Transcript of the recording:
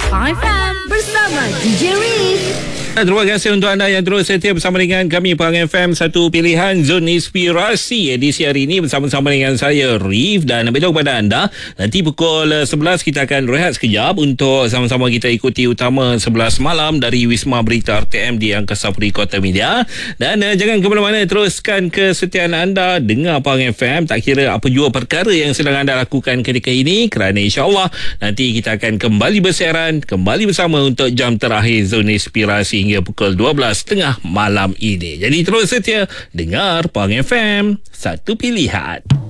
Pang FM bersama DJ Riz. Terima kasih untuk anda yang terus setia bersama dengan kami Pang FM, satu pilihan Zon Inspirasi. Edisi hari ini bersama-sama dengan saya Rif, dan beritahu kepada anda nanti pukul 11 kita akan rehat sekejap untuk sama-sama kita ikuti utama 11 malam dari Wisma Berita RTM di Angkasa Puri Kota Media. Dan jangan ke mana-mana, teruskan kesetiaan anda dengar Pang FM, tak kira apa jua perkara yang sedang anda lakukan ketika ini, kerana insyaAllah nanti kita akan kembali bersiaran, kembali bersama untuk jam terakhir Zon Inspirasi hingga pukul 12.30 malam ini. Jadi terus setia dengar Pang FM, satu pilihan.